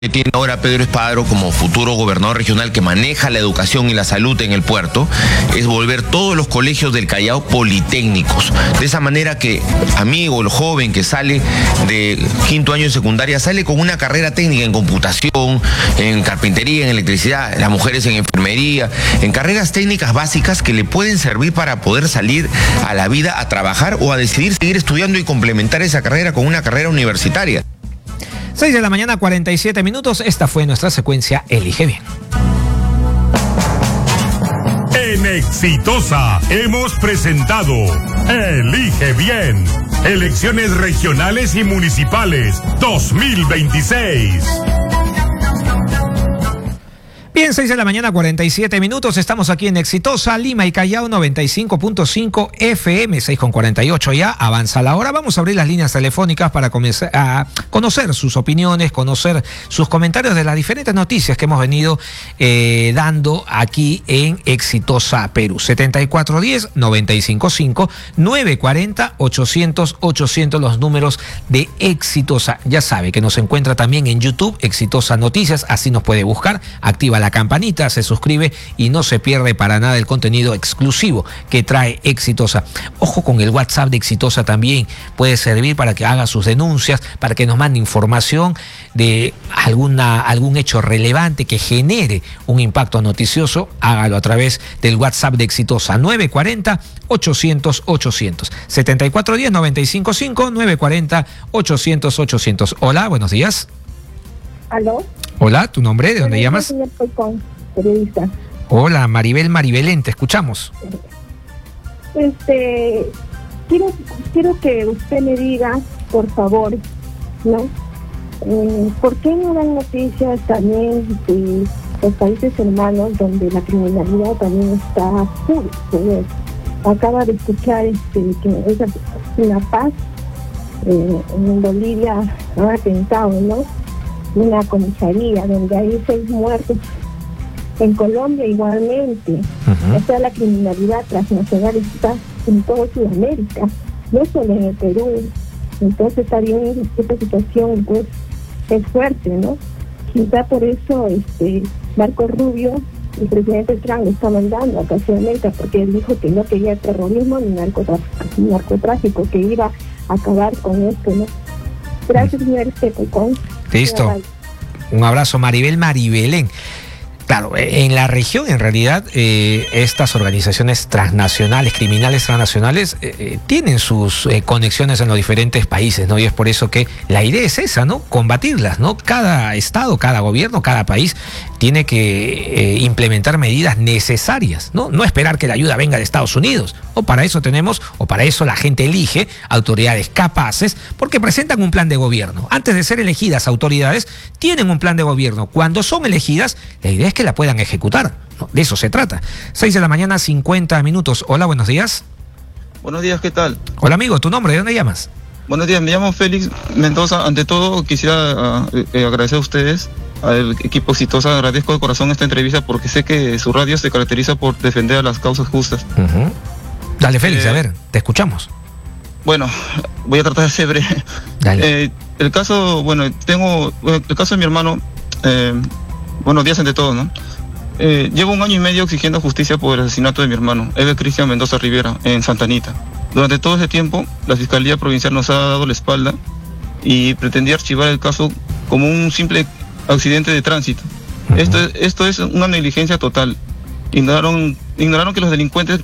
que tiene ahora Pedro Espadaro como futuro gobernador regional que maneja la educación y la salud en el puerto es volver todos los colegios del Callao politécnicos. De esa manera que amigo, el joven que sale de quinto año de secundaria sale con una carrera técnica en computación, en carpintería, en electricidad, las mujeres en enfermería, en carreras técnicas básicas que le pueden servir para poder salir a la vida a trabajar o a decidir seguir estudiando y complementar esa carrera con una carrera universitaria. 6 de la mañana, 47 minutos. Esta fue nuestra secuencia Elige Bien. En Exitosa hemos presentado Elige Bien. Elecciones regionales y municipales 2026. Bien, 6 de la mañana, 47 minutos. Estamos aquí en Exitosa, Lima y Callao, 95.5 FM, 6:48 ya. Avanza la hora. Vamos a abrir las líneas telefónicas para comenzar a conocer sus opiniones, conocer sus comentarios de las diferentes noticias que hemos venido dando aquí en Exitosa Perú. 7410-955, 940-800-800, los números de Exitosa. Ya sabe que nos encuentra también en YouTube, Exitosa Noticias, así nos puede buscar, activa la campanita, se suscribe y no se pierde para nada el contenido exclusivo que trae Exitosa. Ojo con el WhatsApp de Exitosa también, puede servir para que haga sus denuncias, para que nos mande información de algún hecho relevante que genere un impacto noticioso. Hágalo a través del WhatsApp de Exitosa, 940-800-800, 7410-955, 940-800-800. Hola, buenos días. ¿Aló? Hola, ¿tu nombre? ¿De dónde llamas? Señor Falcón, periodista. Hola, Maribelén, te escuchamos. Quiero que usted me diga, por favor, ¿no? ¿Por qué no dan noticias también de los países hermanos donde la criminalidad también está full? Acaba de escuchar que es una paz en Bolivia, han atentado, ¿no? Una comisaría donde hay 6 muertos. En Colombia igualmente. O sea, la criminalidad transnacional está en toda Sudamérica, no solo en el Perú. Entonces está bien, esta situación pues es fuerte, ¿no? Quizá por eso Marco Rubio, el presidente Trump, le está mandando a Centroamérica, porque él dijo que no quería terrorismo ni narcotráfico, que iba a acabar con esto, ¿no? Gracias, señor Falcón. Listo. Un abrazo, Maribelén. Claro, en la región, en realidad, estas organizaciones transnacionales, criminales transnacionales, tienen sus conexiones en los diferentes países, ¿no? Y es por eso que la idea es esa, ¿no? Combatirlas, ¿no? Cada estado, cada gobierno, cada país tiene que implementar medidas necesarias, ¿no? No esperar que la ayuda venga de Estados Unidos. O para eso la gente elige autoridades capaces, porque presentan un plan de gobierno. Antes de ser elegidas autoridades, tienen un plan de gobierno. Cuando son elegidas, la idea es que la puedan ejecutar, ¿no? De eso se trata. 6 de la mañana, 50 minutos. Hola, buenos días. Buenos días, ¿qué tal? Hola, amigo, ¿tu nombre? ¿De dónde llamas? Buenos días, me llamo Félix Mendoza. Ante todo, quisiera agradecer a ustedes, al equipo Exitosa. Agradezco de corazón esta entrevista porque sé que su radio se caracteriza por defender a las causas justas. Dale, Félix, a ver, te escuchamos. Bueno, voy a tratar de ser breve. Dale. El caso de mi hermano, buenos días ante todo, ¿no? Llevo 1 año y medio exigiendo justicia por el asesinato de mi hermano, Ever Cristian Mendoza Rivera, en Santa Anita. Durante todo ese tiempo, la Fiscalía Provincial nos ha dado la espalda y pretendía archivar el caso como un simple accidente de tránsito. Esto es una negligencia total. Ignoraron que los delincuentes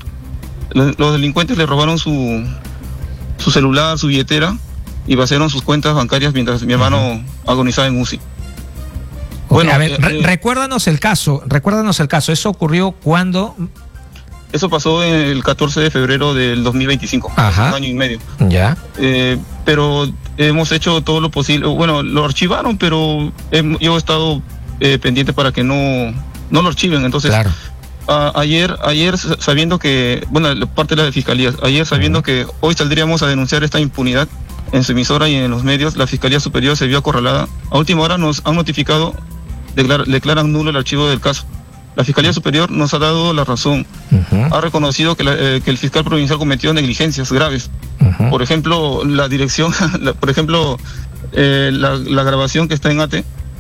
le robaron su celular, su billetera, y vaciaron sus cuentas bancarias mientras mi hermano agonizaba en UCI. Bueno, a ver, recuérdanos el caso. ¿Eso ocurrió cuándo? Eso pasó el 14 de febrero del 2025, hace 1 año y medio. Ya. Pero hemos hecho todo lo posible. Bueno, lo archivaron, pero yo he estado pendiente para que no lo archiven. Entonces, claro. Ayer sabiendo que, parte de la Fiscalía, sabiendo que hoy saldríamos a denunciar esta impunidad en su emisora y en los medios, la Fiscalía Superior se vio acorralada. A última hora nos han notificado, declaran nulo el archivo del caso. La Fiscalía Superior nos ha dado la razón. Ha reconocido que el fiscal provincial cometió negligencias graves. Por ejemplo, la dirección, la grabación que está en ATE,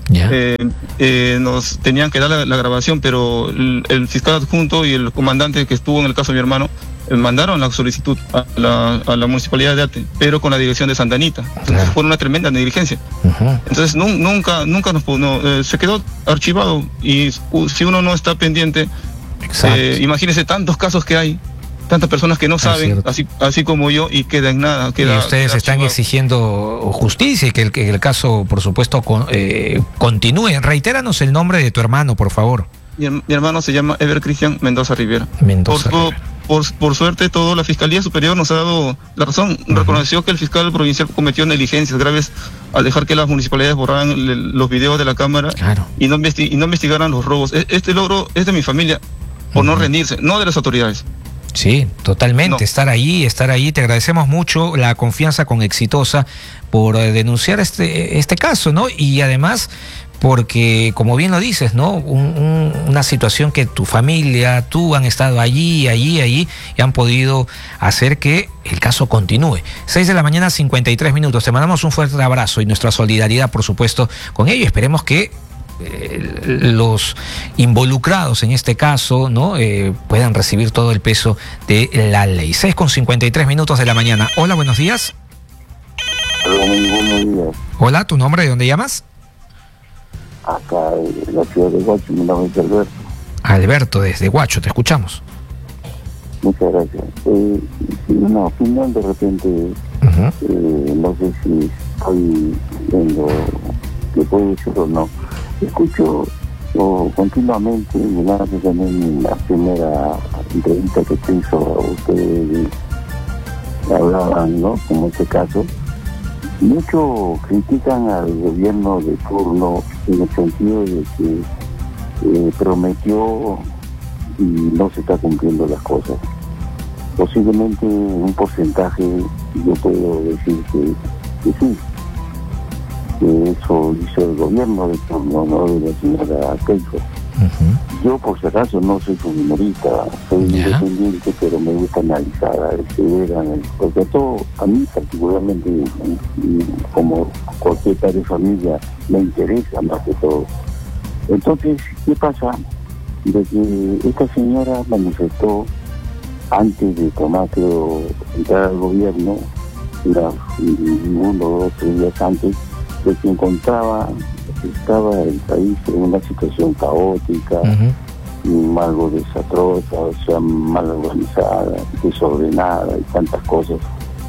Ya. Nos tenían que dar la grabación, pero el fiscal adjunto y el comandante que estuvo en el caso de mi hermano mandaron la solicitud a la municipalidad de Ate, pero con la dirección de Santa Anita. Entonces, Claro. fue una tremenda negligencia. Ujú. Entonces nunca se quedó archivado, y si uno no está pendiente, Exacto. imagínese tantos casos que hay, tantas personas que no saben, cierto. así como yo, y queda en nada. Y ustedes están archivado. exigiendo justicia y que el caso, por supuesto, continúe. Reitéranos el nombre de tu hermano, por favor. Mi hermano se llama Ever Cristian Mendoza Rivera. Mendoza. Por suerte, la Fiscalía Superior nos ha dado la razón. Reconoció que el fiscal provincial cometió negligencias graves al dejar que las municipalidades borraran los videos de la cámara. Claro. y no investigaran los robos. Este logro es de mi familia, por no rendirse, no de las autoridades. Sí, totalmente. No. Estar ahí. Te agradecemos mucho la confianza con Exitosa por denunciar este caso, ¿no? Y además, porque, como bien lo dices, ¿no? Una situación que tu familia, tú han estado allí, y han podido hacer que el caso continúe. 6:53 a.m. Te mandamos un fuerte abrazo y nuestra solidaridad, por supuesto, con ello. Esperemos que los involucrados en este caso, ¿no? Puedan recibir todo el peso de la ley. 6:53 a.m. Hola, buenos días. Hola, muy buenos días. Hola, ¿tu nombre? ¿De dónde llamas? Acá en la ciudad de Huacho, mi nombre es Alberto. Alberto, desde Huacho, te escuchamos. Muchas gracias. Una opinión de repente, no sé si estoy viendo que puede ser o no. Escucho continuamente, gracias también en la primera entrevista que se hizo a ustedes, hablaban, ¿no? Como este caso. Muchos critican al gobierno de turno en el sentido de que prometió y no se está cumpliendo las cosas. Posiblemente un porcentaje yo puedo decir que sí, que eso hizo el gobierno de turno, no de la señora Keiko. Yo, por si acaso, no soy fujimorista, soy independiente, pero me gusta analizar, porque todo, a mí particularmente, como cualquier padre de familia, me interesa más que todo. Entonces, ¿qué pasa? De que esta señora manifestó, antes de tomar, creo, entrar al gobierno, uno, 2, 3 días antes, de que estaba el país en una situación caótica, algo desastrosa, o sea, mal organizada, desordenada y tantas cosas.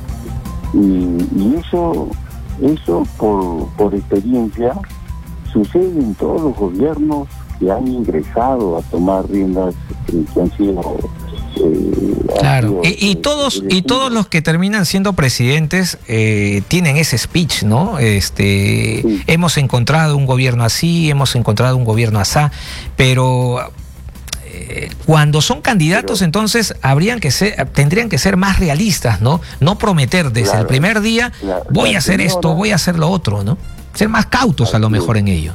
Y eso por experiencia sucede en todos los gobiernos que han ingresado a tomar riendas, que han sido claro, y todos los que terminan siendo presidentes tienen ese speech, ¿no? Sí. Hemos encontrado un gobierno así, hemos encontrado un gobierno asá, pero cuando son candidatos, entonces tendrían que ser más realistas, ¿no? No prometer desde el primer día, voy a hacer esto, voy a hacer lo otro, ¿no? Ser más cautos a lo mejor en ello.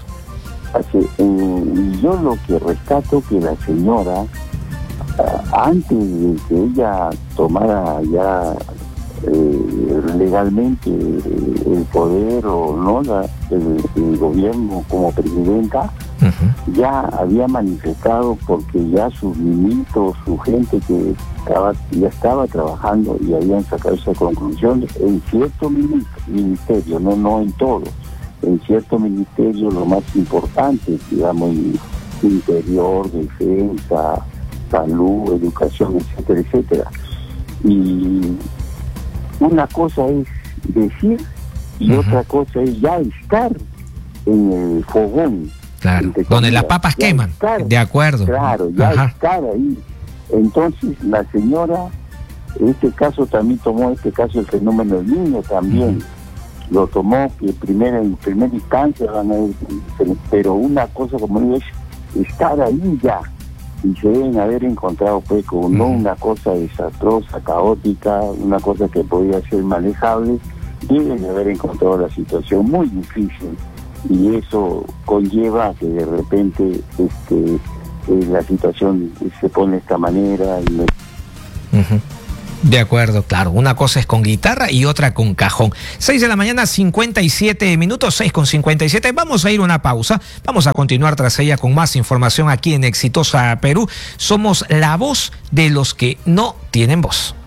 Yo lo que rescato que la señora, antes de que ella tomara ya legalmente el poder o no el gobierno como presidenta, ya había manifestado, porque ya sus ministros, su gente que ya estaba trabajando y habían sacado esa conclusión en cierto ministerio, no en todo, en cierto ministerio, lo más importante, digamos, interior, defensa, salud, educación, etcétera, etcétera. Y una cosa es decir y otra cosa es ya estar en el fogón. Claro, donde las papas queman. Estar, de acuerdo. Claro, ya estar ahí. Entonces la señora, este caso también tomó el fenómeno del niño también. Lo tomó que en primera instancia pero una cosa, como digo, es estar ahí ya. Y se deben haber encontrado, pues, con no una cosa desastrosa, caótica, una cosa que podía ser manejable. Deben haber encontrado la situación muy difícil, y eso conlleva que de repente la situación se pone de esta manera. De acuerdo, claro. Una cosa es con guitarra y otra con cajón. 6 de la mañana, 57 minutos, 6:57. Vamos a ir a una pausa. Vamos a continuar tras ella con más información aquí en Exitosa Perú. Somos la voz de los que no tienen voz.